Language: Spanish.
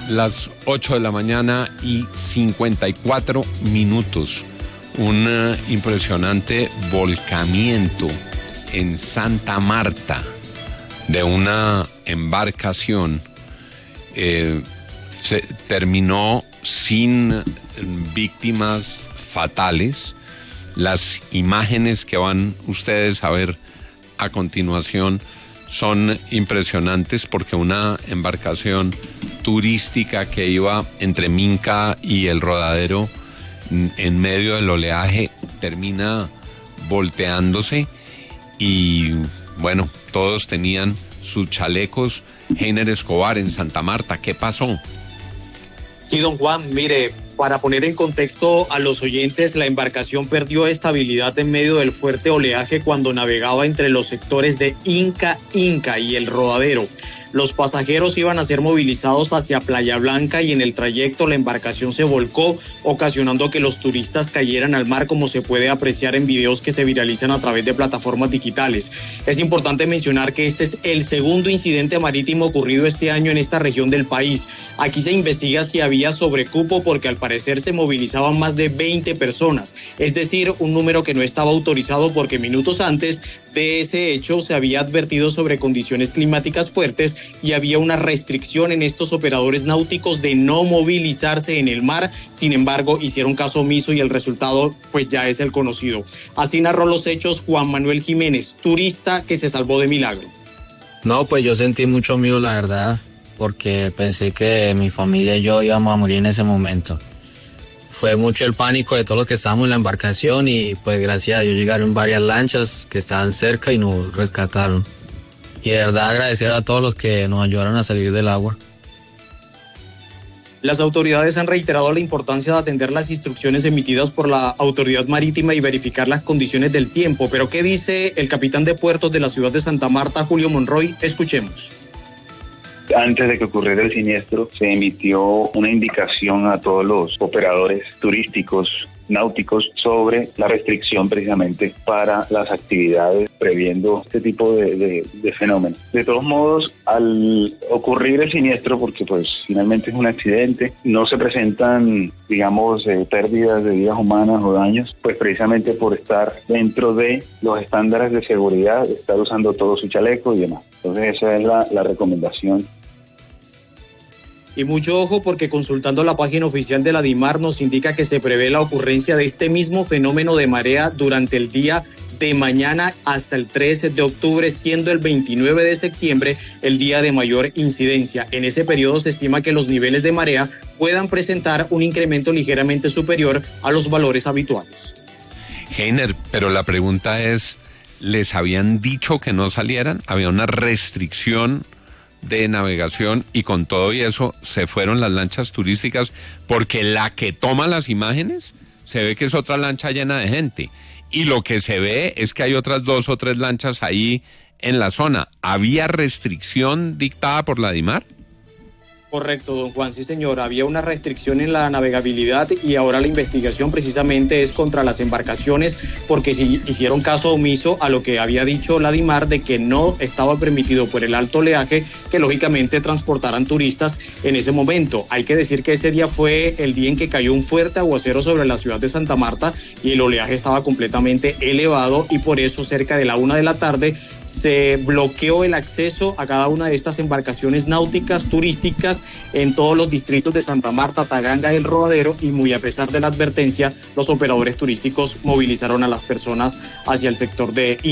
las 8 de la mañana y 54 minutos. Un impresionante volcamiento en Santa Marta de una embarcación. Se terminó sin víctimas fatales. Las imágenes que van ustedes a ver a continuación son impresionantes porque una embarcación turística que iba entre Minca y el Rodadero en medio del oleaje termina volteándose y bueno, todos tenían sus chalecos. Heiner Escobar, en Santa Marta, ¿qué pasó? Sí, don Juan, mire, para poner en contexto a los oyentes, la embarcación perdió estabilidad en medio del fuerte oleaje cuando navegaba entre los sectores de Inca y el Rodadero. Los pasajeros iban a ser movilizados hacia Playa Blanca y en el trayecto la embarcación se volcó, ocasionando que los turistas cayeran al mar, como se puede apreciar en videos que se viralizan a través de plataformas digitales. Es importante mencionar que este es el segundo incidente marítimo ocurrido este año en esta región del país. Aquí se investiga si había sobrecupo porque al parecer se movilizaban más de 20 personas, es decir, un número que no estaba autorizado porque minutos antes de ese hecho se había advertido sobre condiciones climáticas fuertes y había una restricción en estos operadores náuticos de no movilizarse en el mar. Sin embargo, hicieron caso omiso y el resultado pues ya es el conocido. Así narró los hechos Juan Manuel Jiménez, turista que se salvó de milagro. No, pues yo sentí mucho miedo, la verdad, porque pensé que mi familia y yo íbamos a morir en ese momento. Fue mucho el pánico de todos los que estábamos en la embarcación y pues gracias a Dios llegaron varias lanchas que estaban cerca y nos rescataron. Y de verdad agradecer a todos los que nos ayudaron a salir del agua. Las autoridades han reiterado la importancia de atender las instrucciones emitidas por la autoridad marítima y verificar las condiciones del tiempo. Pero ¿qué dice el capitán de puertos de la ciudad de Santa Marta, Julio Monroy? Escuchemos. Antes de que ocurriera el siniestro, se emitió una indicación a todos los operadores turísticos náuticos sobre la restricción precisamente para las actividades previendo este tipo de fenómenos. De todos modos, al ocurrir el siniestro, porque pues finalmente es un accidente, no se presentan, digamos, pérdidas de vidas humanas o daños, pues precisamente por estar dentro de los estándares de seguridad, estar usando todo su chaleco y demás. Entonces esa es la recomendación. Y mucho ojo porque consultando la página oficial de la DIMAR nos indica que se prevé la ocurrencia de este mismo fenómeno de marea durante el día de mañana hasta el 13 de octubre, siendo el 29 de septiembre el día de mayor incidencia. En ese periodo se estima que los niveles de marea puedan presentar un incremento ligeramente superior a los valores habituales. Heiner, pero la pregunta es, ¿les habían dicho que no salieran? ¿Había una restricción de navegación y con todo y eso se fueron las lanchas turísticas? Porque la que toma las imágenes se ve que es otra lancha llena de gente y lo que se ve es que hay otras 2 o 3 lanchas ahí en la zona. ¿Había restricción dictada por la DIMAR? Correcto, don Juan, sí señor, había una restricción en la navegabilidad y ahora la investigación precisamente es contra las embarcaciones porque si hicieron caso omiso a lo que había dicho la DIMAR de que no estaba permitido por el alto oleaje que lógicamente transportaran turistas en ese momento. Hay que decir que ese día fue el día en que cayó un fuerte aguacero sobre la ciudad de Santa Marta y el oleaje estaba completamente elevado y por eso cerca de la 1 de la tarde se bloqueó el acceso a cada una de estas embarcaciones náuticas turísticas en todos los distritos de Santa Marta, Taganga y El Rodadero y muy a pesar de la advertencia, los operadores turísticos movilizaron a las personas hacia el sector de